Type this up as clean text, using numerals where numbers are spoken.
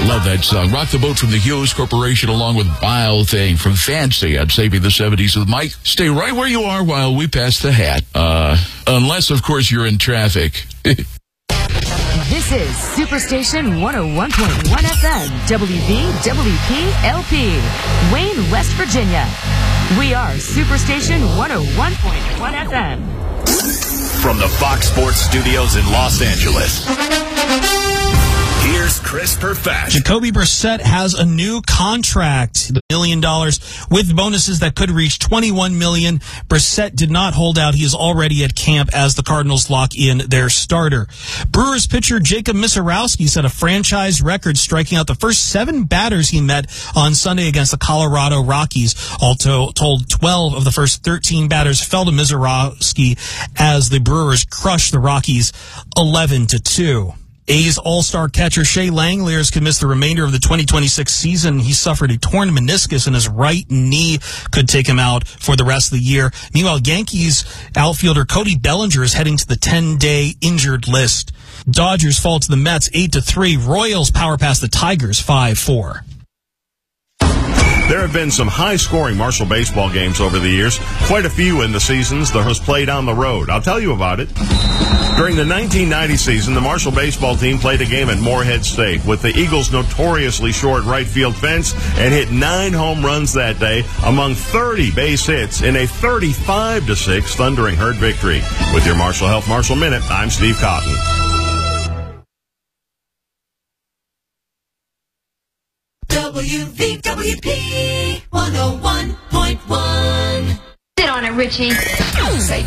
Love that song. Rock the Boat from the Hughes Corporation along with Vile Thing from Fancy on Saving the 70s with Mike. Stay right where you are while we pass the hat. Unless, of course, you're in traffic. This is Superstation 101.1 FM, WVWP-LP, Wayne, West Virginia. We are Superstation 101.1 FM. From the Fox Sports Studios in Los Angeles, here's Chris Perfett. Jacoby Brissett has a new contract, $1 million, with bonuses that could reach $21 million. Brissett did not hold out. He is already at camp as the Cardinals lock in their starter. Brewers pitcher Jacob Misarowski set a franchise record, striking out the first 7 batters he met on Sunday against the Colorado Rockies. All told, 12 of the first 13 batters fell to Misarowski as the Brewers crushed the Rockies 11-2. A's all-star catcher Shea Langeliers could miss the remainder of the 2026 season. He suffered a torn meniscus in his right knee, could take him out for the rest of the year. Meanwhile, Yankees outfielder Cody Bellinger is heading to the 10-day injured list. Dodgers fall to the Mets 8-3. Royals power past the Tigers 5-4. There have been some high-scoring Marshall baseball games over the years, quite a few in the seasons the was played on the road. I'll tell you about it. During the 1990 season, the Marshall baseball team played a game at Morehead State with the Eagles' notoriously short right field fence and hit 9 home runs that day among 30 base hits in a 35-6 thundering herd victory. With your Marshall Health Marshall Minute, I'm Steve Cotton. WVWP 101.1. Sit on it, Richie.